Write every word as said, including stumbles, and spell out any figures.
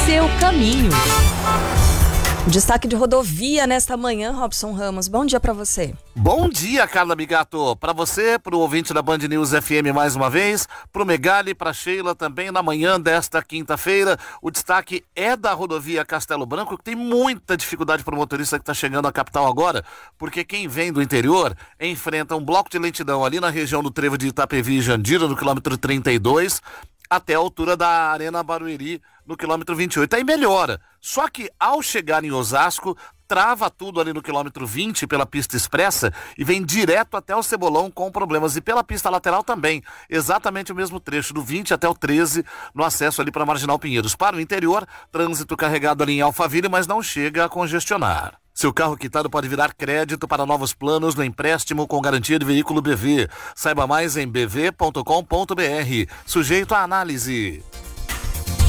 seu caminho. Destaque de rodovia nesta manhã, Robson Ramos. Bom dia para você. Bom dia, Carla Migato. Para você, para o ouvinte da Band News F M mais uma vez, para o Megali, para Sheila também na manhã desta quinta-feira. O destaque é da rodovia Castelo Branco, que tem muita dificuldade para o motorista que está chegando à capital agora, porque quem vem do interior enfrenta um bloco de lentidão ali na região do trevo de Itapevi e Jandira, no quilômetro trinta e dois, até a altura da Arena Barueri, no quilômetro vinte e oito. Aí melhora. Só que ao chegar em Osasco, trava tudo ali no quilômetro vinte pela pista expressa e vem direto até o Cebolão com problemas. E pela pista lateral também. Exatamente o mesmo trecho, do vinte até o treze, no acesso ali para Marginal Pinheiros. Para o interior, trânsito carregado ali em Alphaville, mas não chega a congestionar. Seu carro quitado pode virar crédito para novos planos no empréstimo com garantia de veículo B V. Saiba mais em b v ponto com ponto b r. Sujeito à análise.